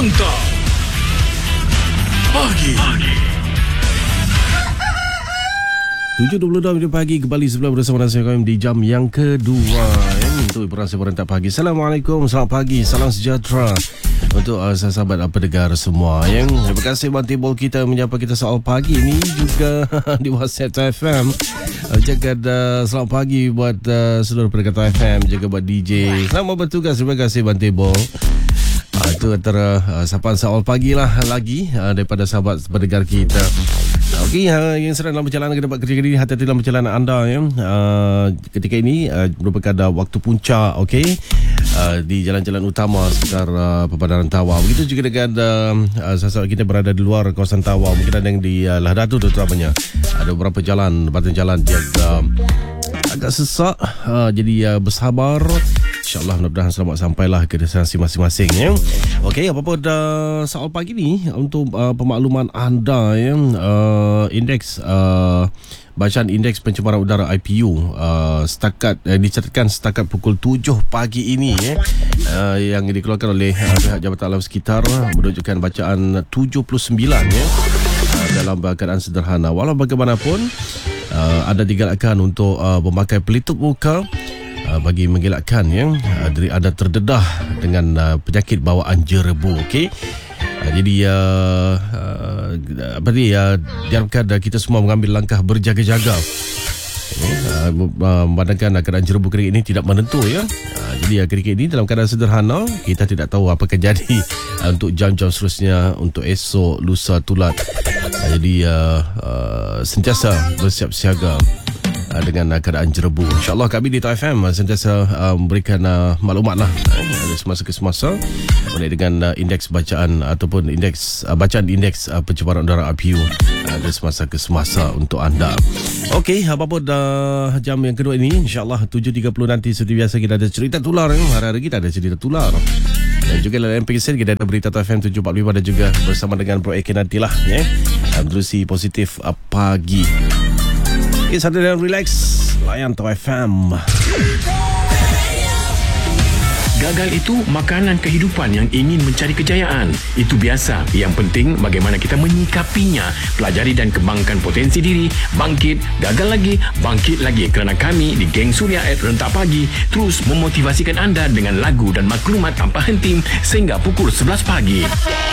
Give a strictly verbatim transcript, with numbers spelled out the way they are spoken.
Rentak Pagi, Pagi. tujuh dua puluh dua minit pagi kembali sebelah bersama Nasi Khaim di jam yang kedua eh, untuk Perasa Berentak Pagi. Assalamualaikum, selamat pagi, salam sejahtera untuk uh, sahabat pendengar semua. Yang terima kasih Banti Bol kita menyapa kita soal pagi ini juga di WhatsApp F M. Uh, jaga uh, selamat pagi buat uh, seluruh pendengar F M, juga buat D J. Selamat bertugas, terima kasih Banti Bol. Uh, itu antara uh, sapaan soal pagi lah lagi uh, daripada sahabat pendengar kita. Okey, uh, yang sedang dalam perjalanan ke tempat kerja ini, hati-hati dalam perjalanan anda ya. Uh, ketika ini uh, merupakan uh, waktu puncak, okey, uh, di jalan-jalan utama sekitar uh, Perbadaran Tawau. Begitu juga dengan uh, uh, sahabat kita berada di luar kawasan Tawau, mungkin ada yang di uh, Lahadatu terutamanya. Ada beberapa jalan, badan jalan yang uh, agak sesak, uh, jadi uh, bersabar. InsyaAllah mudah-mudahan selamat sampailah ke destinasi masing-masing ya. Okey, apa-apa dah soal pagi ni untuk uh, pemakluman anda ya. Uh, indeks uh, bacaan indeks pencemaran udara I P U uh, setakat uh, dicatatkan setakat pukul tujuh pagi ini ya. Uh, yang dikeluarkan oleh uh, pihak Jabatan Alam Sekitar menunjukkan bacaan tujuh puluh sembilan ya. Uh, dalam keadaan sederhana. Walau bagaimanapun uh, anda digalakkan untuk uh, memakai pelitup muka Uh, bagi mengelakkan ya uh, diri anda terdedah dengan uh, penyakit bawaan jerebu. Okey, uh, jadi uh, uh, apa ni uh, diharapkan uh, kita semua mengambil langkah berjaga-jaga. Uh, memandangkan uh, keadaan jerebu kering ini tidak menentu ya. Uh, jadi uh, ketika ini dalam keadaan sederhana, kita tidak tahu apa akan jadi uh, untuk jam-jam seterusnya, untuk esok, lusa, tulat. Uh, jadi uh, uh, sentiasa bersiap siaga dengan uh, keadaan jerebu. InsyaAllah kami di T F M uh, sentiasa uh, memberikan uh, maklumat lah uh, semasa ke semasa mengenai dengan uh, indeks bacaan ataupun indeks uh, bacaan indeks uh, pencemaran udara I P U uh, dari semasa ke semasa untuk anda. Okey, apa-apa dah jam yang kedua ini, insyaAllah tujuh tiga puluh nanti seperti biasa kita ada cerita tular ya. Hari-hari kita ada cerita tular. Dan juga dalam M P S kita ada berita T F M tujuh empat lima dan juga bersama dengan Bro Eki nantilah ya. Menerusi positif uh, pagi. Okay, sadar dan relax, layan T F M. Gagal itu makanan kehidupan yang ingin mencari kejayaan. Itu biasa. Yang penting bagaimana kita menyikapinya. Pelajari dan kembangkan potensi diri. Bangkit, gagal lagi, bangkit lagi. Kerana kami di Geng Suria at Rentak Pagi terus memotivasikan anda dengan lagu dan maklumat tanpa henti sehingga pukul sebelas pagi.